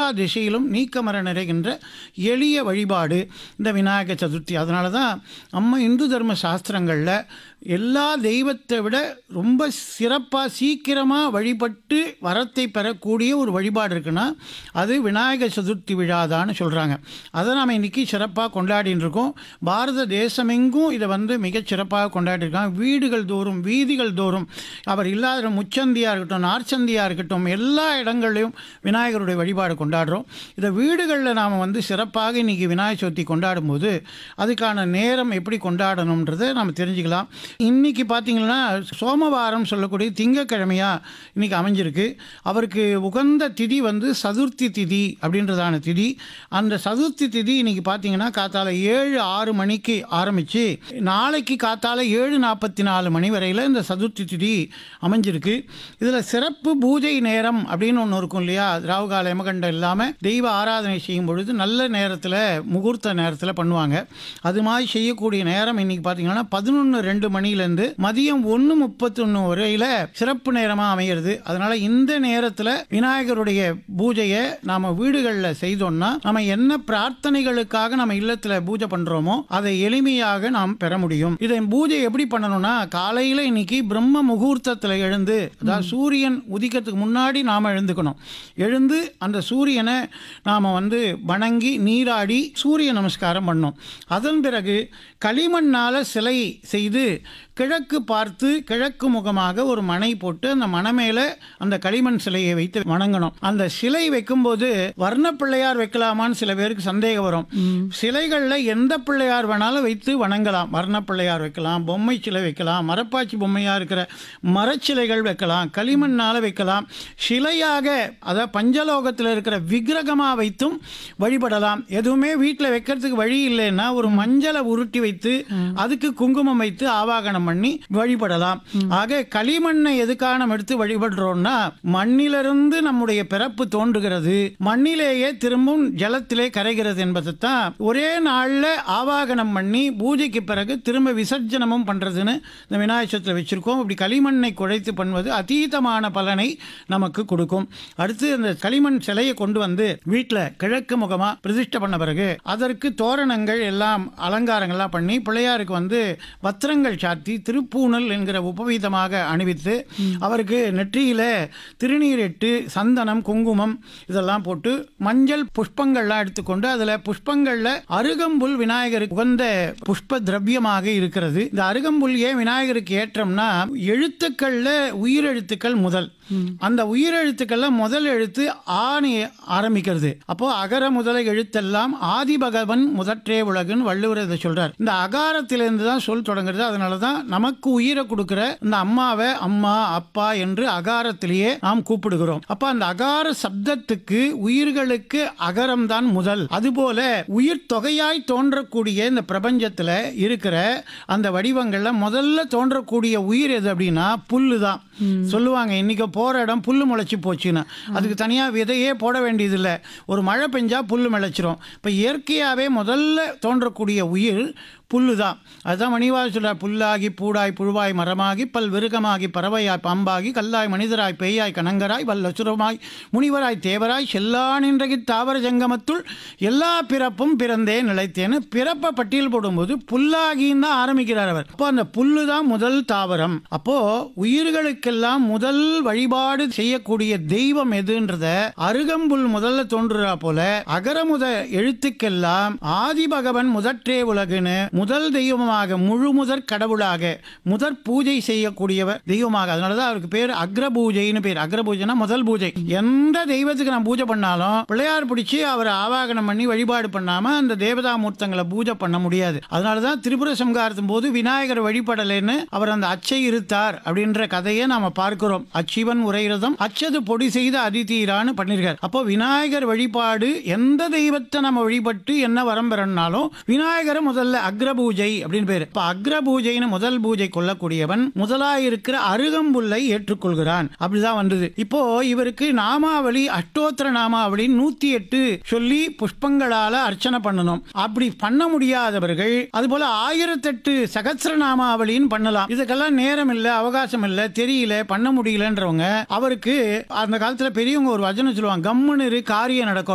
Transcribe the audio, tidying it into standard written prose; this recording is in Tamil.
திசையிலும் நீக்கமர நிறைகின்ற எளிய வழிபாடு இந்த விநாயகர் சதுர்த்தி. அதனால தான் நம்ம இந்து தர்ம சாஸ்திரங்களில் எல்லா தெய்வத்தை விட ரொம்ப சிறப்பாக சீக்கிரமாக வழிபட்டு வரத்தை பெறக்கூடிய ஒரு வழிபாடு இருக்குன்னா அது விநாயகர் சதுர்த்தி விழாதான்னு சொல்கிறாங்க. அதை நாம் இன்றைக்கி சிறப்பாக கொண்டாடின்னு இருக்கோம். பாரத தேசமெங்கும் இதை மிகச் சிறப்பாக கொண்டாடிருக்காங்க. வீடுகள் தோறும் வீதிகள் தோறும் அவர் இல்லாத முச்சந்தியாக இருக்கட்டும், நார்ச்சந்தியாக இருக்கட்டும், எல்லா இடங்கள்லையும் விநாயகருடைய வழிபாடு கொண்டாடுறோம். இதை வீடுகளில் நாம் சிறப்பாக இன்றைக்கி விநாயகர் சதுர்த்தி கொண்டாடும்போது அதுக்கான நேரம் எப்படி கொண்டாடணுன்றதை நாம் தெரிஞ்சுக்கலாம். இன்னைக்கு பார்த்தீங்கன்னா சோமவாரம் சொல்லக்கூடிய திங்கக்கிழமையாக இன்னைக்கு அமைஞ்சிருக்கு. அவருக்கு உகந்த திதி சதுர்த்தி திதி அப்படின்றதான திதி. அந்த சதுர்த்தி திதி இன்னைக்கு பார்த்தீங்கன்னா காத்தால 7-6 மணிக்கு ஆரம்பித்து நாளைக்கு காத்தால 7:44 மணி வரையில் இந்த சதுர்த்தி திதி அமைஞ்சிருக்கு. இதில் சிறப்பு பூஜை நேரம் அப்படின்னு ஒன்று இருக்கும் இல்லையா, ராவுகால யமகண்டம் இல்லாமல் தெய்வ ஆராதனை செய்யும் பொழுது நல்ல நேரத்தில் முகூர்த்த நேரத்தில் பண்ணுவாங்க. அது மாதிரி செய்யக்கூடிய நேரம் இன்னைக்கு பார்த்தீங்கன்னா 11:02 மணிலேருந்து மதியம் 1:31 வரையில் சிறப்பு நேரமாக அமைகிறது. அதனால இந்த நேரத்தில் விநாயகருடைய பூஜையை நாம் வீடுகளில் செய்தோம்னா நம்ம என்ன பிரார்த்தனைகளுக்காக நம்ம இல்லத்தில் பூஜை பண்ணுறோமோ அதை எளிமையாக நாம் பெற முடியும். இதை பூஜை எப்படி பண்ணணும்னா காலையில் இன்னைக்கு பிரம்ம முகூர்த்தத்தில் எழுந்து, அதாவது சூரியன் உதிக்கிறதுக்கு முன்னாடி நாம் எழுந்துக்கணும். எழுந்து அந்த சூரியனை நாம் வணங்கி நீராடி சூரிய நமஸ்காரம் பண்ணோம். அதன் பிறகு களிமண்ணால் சிலை செய்து கிழக்கு பார்த்து கிழக்கு முகமாக ஒரு மனை போட்டு அந்த மனை மேலே அந்த களிமண் சிலையை வைத்து வணங்கணும். அந்த சிலை வைக்கும்போது வர்ண பிள்ளையார் வைக்கலாமான்னு சில பேருக்கு சந்தேகம் வரும். சிலைகளில் எந்த பிள்ளையார் வேணாலும் வைத்து வணங்கலாம். வர்ண பிள்ளையார் வைக்கலாம், பொம்மை சிலை வைக்கலாம், மரப்பாச்சி பொம்மையாக இருக்கிற மரச்சிலைகள் வைக்கலாம், களிமண்ணால் வைக்கலாம், சிலையாக அதாவது பஞ்சலோகத்தில் இருக்கிற விக்கிரகமாக வைத்தும் வழிபடலாம். எதுவுமே வீட்டில் வைக்கிறதுக்கு வழி இல்லைன்னா ஒரு மஞ்சளை உருட்டி வைத்து அதுக்கு குங்குமம் வைத்து ஆவாகனம் பண்ணி வழிபடலாம். ஆக களிமண்ணை எதுக்காக நம்ம எடுத்து வழிபடுறோம்னா மண்ணிலிருந்து நம்முடைய பிறப்பு தோன்றுகிறது, மண்ணிலேயே திரும்பவும் ஜலத்திலே கரைகிறது என்பதைத்தான் ஒரே நாளில் ஆவாகனம் பண்ணி பூஜைக்கு பிறகு திரும்ப விசர்ஜனமும் பண்றதுன்னு இந்த விநாயகத்தில் வச்சிருக்கோம். இப்படி களிமண்ணை குழைத்து பண்ணுவது அதீதமான பலனை நமக்கு கொடுக்கும். அடுத்து அந்த களிமண் சிலையை கொண்டு வீட்டில் கிழக்கு முகமா பிரதிஷ்டை பண்ண பிறகு அதற்கு தோரணங்கள் எல்லாம் அலங்காரங்கள்லாம் பண்ணி பிள்ளையாருக்கு வத்திரங்கள் சாத்தி திருப்பூணல் என்கிற உபவீதமாக அணிவித்து அவருக்கு நெற்றியில திருநீரிட்டு சந்தனம் குங்குமம் இதெல்லாம் போட்டு மஞ்சள் புஷ்பங்கள்லாம் எடுத்துக்கொண்டு அதில் புஷ்பங்கள்ல அருகம்புல் விநாயகருக்கு உகந்த புஷ்ப திரவியமாக இருக்கிறது. இந்த அருகம்புல் ஏன் விநாயகருக்கு ஏற்றம்னா எழுத்துக்கள்ல உயிரெழுத்துக்கள் முதல், அந்த உயிரெழுத்துக்கள்ல முதல் எழுத்து ஆணி ஆரம்பிக்கிறது. அப்போ அகர முதல எழுத்தெல்லாம் ஆதிபகவன் முதற்றே உலகுன்னு வள்ளுவர் இதை சொல்றார். இந்த அகாரத்திலிருந்து தான் சொல் தொடங்குறது. அதனாலதான் நமக்கு உயிரை கொடுக்கிற இந்த அம்மாவை அம்மா அப்பா என்று அகாரத்திலேயே நாம் கூப்பிடுகிறோம். அப்ப அந்த அகார சப்தத்துக்கு உயிர்களுக்கு அகரம் தான் முதல். அதுபோல உயிர் தொகையாய் தோன்றக்கூடிய இந்த பிரபஞ்சத்துல இருக்கிற அந்த வடிவங்கள்ல முதல்ல தோன்றக்கூடிய உயிர் எது அப்படின்னா புல்லு தான். சொல்லுவாங்க இன்னைக்கு போற இடம் புல்லு முளைச்சி போச்சுன்னு, அதுக்கு தனியா விதையே போட வேண்டியதில்லை, ஒரு மழை பெஞ்சா புல்லு முளைச்சிரும். இப்ப இயற்கையாவே முதல்ல தோன்றக்கூடிய உயிர் புல்லு தான். அதுதான் மணிவாள் சொல்றார், புல்லாகி பூடாய் புழுவாய் மரமாகி பல் விருகமாகி பறவையாய் பாம்பாகி கல்லாய் மனிதராய் பேயாய் கணங்கராய் வல்லசுரமாய் முனிவராய் தேவராய் செல்லா நின்றகி தாவர ஜங்கமத்துள் எல்லா பிறப்பும் பிறந்தே நிலைத்தேன்னு பிறப்பை பட்டியல் போடும்போது புல்லாகின்னு தான் ஆரம்பிக்கிறார் அவர். அப்போ அந்த புல்லு தான் முதல் தாவரம். அப்போ உயிர்களுக்கெல்லாம் முதல் வழிபாடு செய்யக்கூடிய தெய்வம் எதுன்றத அருகம்புல் முதல்ல தோன்றுறா போல அகரமுத எழுத்துக்கெல்லாம் ஆதிபகவன் முதற்றே உலகுன்னு முதல் தெய்வமாக முழு முதற் கடவுளாக முதற் பூஜை செய்யக்கூடியவர் தெய்வமாக. அதனாலதான் அவருக்கு பேர் அக்ரபூஜைன்னு பேர். அக்ரபூஜைனா முதல் பூஜை. எந்த தெய்வத்துக்கு நான் பூஜை பண்ணாலும் பிள்ளையார் பிடிச்சி அவரை ஆவாகனம் பண்ணி வழிபாடு பண்ணாம அந்த தேவதா மூர்த்தங்களை பூஜை பண்ண முடியாது. அதனாலதான் திரிபுர சம்ஹாரத்தின் போது விநாயகர் வழிபடலைன்னு அவர் அந்த அச்சை இருத்தார் அப்படின்ற கதையை நாம பார்க்கிறோம். அச்சிவன் உரைரதம் அச்சது பொடி செய்த அதிதீரான்னு பண்ணிருக்கார். அப்போ விநாயகர் வழிபாடு எந்த தெய்வத்தை நம்ம வழிபட்டு என்ன வரம் பெறனாலும் விநாயகரை முதல்ல அக்ரபூஜை அப்படின்னு பேரு. இப்ப அக்ரபூஜைன்னு முதல் பூஜை கொள்ளக்கூடியவன் முதலாயிருக்கிற அருகம்புல்லை ஏற்றுக்கொள்கிறான். அப்படிதான் வந்தது. இப்போ இவருக்கு நாமாவளி அஷ்டோத்திர நாமாவளி 108 சொல்லி புஷ்பங்களால அர்ச்சனை பண்ணணும். அப்படி பண்ண முடியாதவர்கள் அதுபோல 1008 சகஸ்ர நாமாவளின்னு பண்ணலாம். இதுக்கெல்லாம் நேரம் இல்ல, அவகாசம் இல்ல, தெரியல, பண்ண முடியலன்றவங்க அவருக்கு அந்த காலத்துல பெரியவங்க ஒரு வசனம் சொல்லுவாங்க, கம்முன்னு காரியம் நடக்கும்.